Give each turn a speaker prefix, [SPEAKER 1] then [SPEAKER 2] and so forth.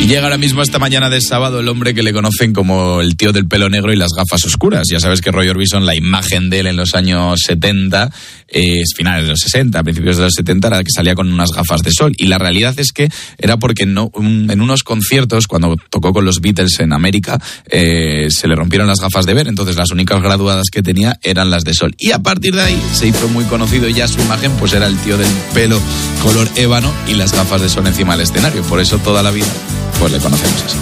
[SPEAKER 1] llega ahora mismo esta mañana de sábado el hombre que le conocen como el tío del pelo negro y las gafas oscuras. Ya sabes que Roy Orbison, la imagen de él en los años 70, finales de los 60, principios de los 70, era que salía con unas gafas de sol. Y la realidad es que era porque en unos conciertos, cuando tocó con los Beatles en América, se le rompieron las gafas de ver. Entonces las únicas graduadas que tenía eran las de sol. Y a partir de ahí se hizo muy conocido y ya su imagen pues era el tío del pelo color ébano y las gafas de sol encima del escenario. Por eso toda la vida pues le conocemos así.